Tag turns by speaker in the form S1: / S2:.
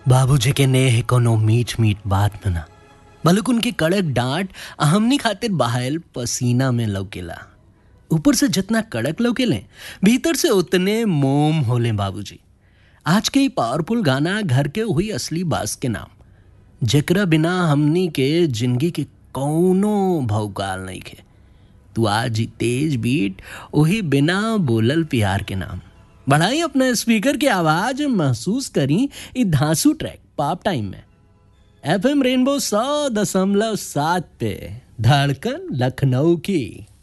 S1: बाबूजी के नेह कोनो मीठ मीठ बात में ना, बल्कि उनकी कड़क डांट हमनी खातिर बहायल पसीना में लौकेला। ऊपर से जितना कड़क लौकेले, भीतर से उतने मोम होले बाबूजी। आज के ही पावरफुल गाना घर के हुई असली बास के नाम, जेकरा बिना हमनी के जिंदगी के कौनो भौकाल नहीं खे। तू आज ही तेज बीट वही बिना बोलल प्यार के नाम। बढ़ाई अपना स्पीकर की आवाज, महसूस करी ई धांसू ट्रैक पाप टाइम में। FM रेनबो 100.7 पे धड़कन लखनऊ की।